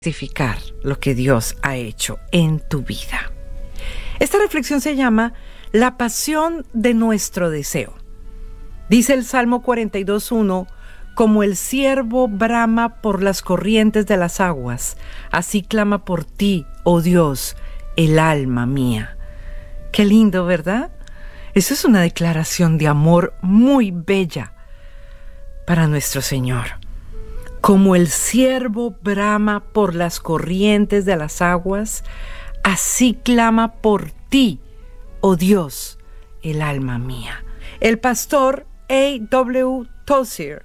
testificar lo que Dios ha hecho en tu vida. Esta reflexión se llama La pasión de nuestro deseo. Dice el Salmo 42:1, como el ciervo brama por las corrientes de las aguas, así clama por ti, oh Dios, el alma mía. Qué lindo, ¿verdad? Eso es una declaración de amor muy bella para nuestro Señor. Como el ciervo brama por las corrientes de las aguas, así clama por ti, oh Dios, el alma mía. El pastor A.W. Tozer,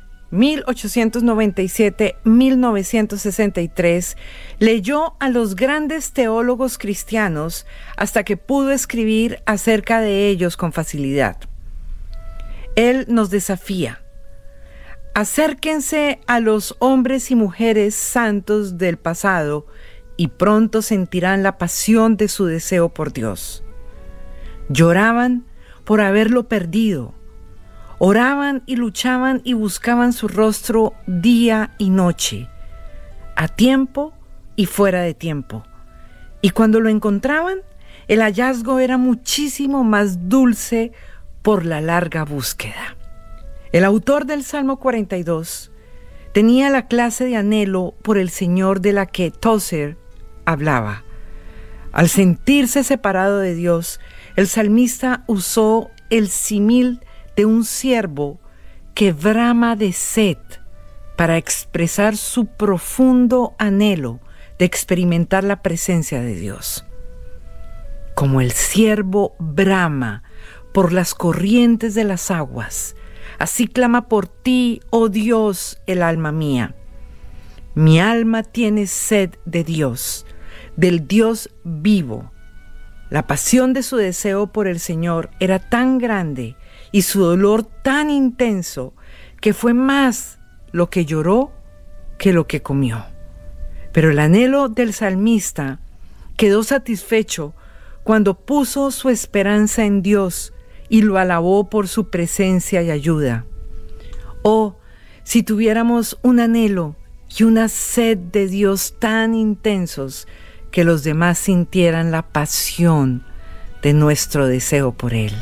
1897-1963, leyó a los grandes teólogos cristianos hasta que pudo escribir acerca de ellos con facilidad. Él nos desafía. Acérquense a los hombres y mujeres santos del pasado y pronto sentirán la pasión de su deseo por Dios. Lloraban por haberlo perdido. Oraban y luchaban y buscaban su rostro día y noche, a tiempo y fuera de tiempo. Y cuando lo encontraban, el hallazgo era muchísimo más dulce por la larga búsqueda. El autor del Salmo 42 tenía la clase de anhelo por el Señor de la que Tozer hablaba. Al sentirse separado de Dios, el salmista usó el símil de un ciervo que brama de sed para expresar su profundo anhelo de experimentar la presencia de Dios. Como el ciervo brama por las corrientes de las aguas, así clama por ti, oh Dios, el alma mía. Mi alma tiene sed de Dios, del Dios vivo. La pasión de su deseo por el Señor era tan grande y su dolor tan intenso que fue más lo que lloró que lo que comió. Pero el anhelo del salmista quedó satisfecho cuando puso su esperanza en Dios y lo alabó por su presencia y ayuda. Oh, si tuviéramos un anhelo y una sed de Dios tan intensos que los demás sintieran la pasión de nuestro deseo por Él.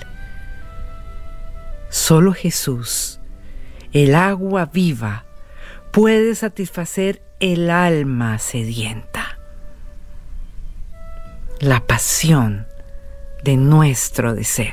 Solo Jesús, el agua viva, puede satisfacer el alma sedienta. La pasión de nuestro deseo.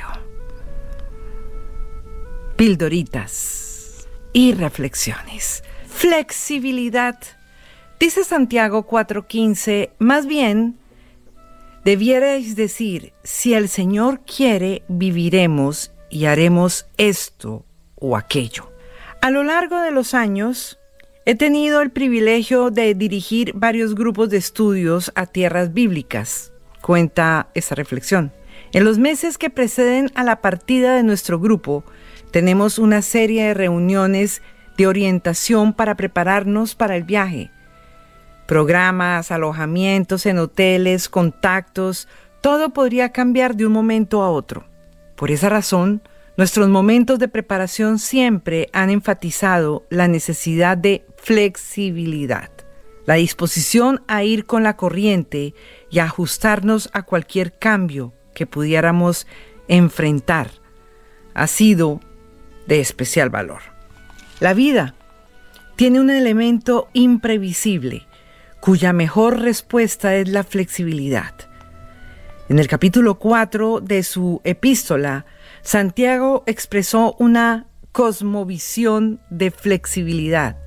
Pildoritas y reflexiones. Flexibilidad. Dice Santiago 4:15, más bien, debierais decir, si el Señor quiere, viviremos y haremos esto o aquello. A lo largo de los años, he tenido el privilegio de dirigir varios grupos de estudios a tierras bíblicas, cuenta esa reflexión. En los meses que preceden a la partida de nuestro grupo, tenemos una serie de reuniones de orientación para prepararnos para el viaje. Programas, alojamientos en hoteles, contactos, todo podría cambiar de un momento a otro. Por esa razón, nuestros momentos de preparación siempre han enfatizado la necesidad de flexibilidad, la disposición a ir con la corriente y a ajustarnos a cualquier cambio que pudiéramos enfrentar. Ha sido de especial valor. La vida tiene un elemento imprevisible, cuya mejor respuesta es la flexibilidad. En el capítulo 4 de su epístola, Santiago expresó una cosmovisión de flexibilidad.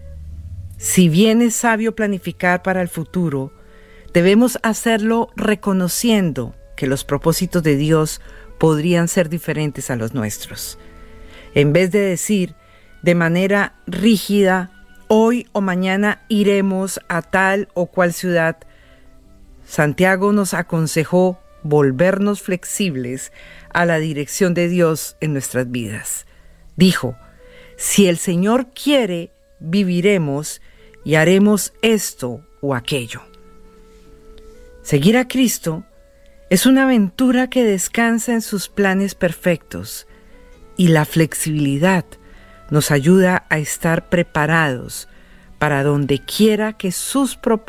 Si bien es sabio planificar para el futuro, debemos hacerlo reconociendo que los propósitos de Dios podrían ser diferentes a los nuestros. En vez de decir de manera rígida, hoy o mañana iremos a tal o cual ciudad, Santiago nos aconsejó volvernos flexibles a la dirección de Dios en nuestras vidas. Dijo, si el Señor quiere, viviremos y haremos esto o aquello. Seguir a Cristo es una aventura que descansa en sus planes perfectos y la flexibilidad nos ayuda a estar preparados para donde quiera que sus propósitos